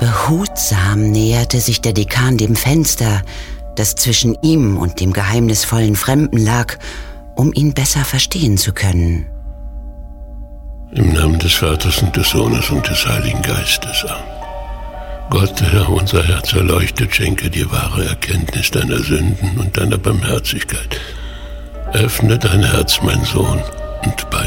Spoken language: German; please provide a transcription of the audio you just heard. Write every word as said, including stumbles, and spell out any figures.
Behutsam näherte sich der Dekan dem Fenster, das zwischen ihm und dem geheimnisvollen Fremden lag, um ihn besser verstehen zu können. Im Namen des Vaters und des Sohnes und des Heiligen Geistes. Gott, Herr, unser Herz erleuchtet, schenke dir wahre Erkenntnis deiner Sünden und deiner Barmherzigkeit. Öffne dein Herz, mein Sohn, und bei